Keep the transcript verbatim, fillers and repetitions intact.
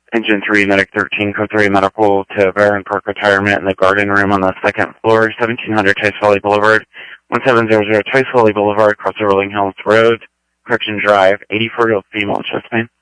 Engine three, Medic thirteen, Code three Medical to Barron Park Retirement in the garden room on the second floor, seventeen hundred Tice Valley Boulevard, seventeen hundred Tice Valley Boulevard, across the Rolling Hills Road, Correction Drive, eighty-four-year-old female chest pain.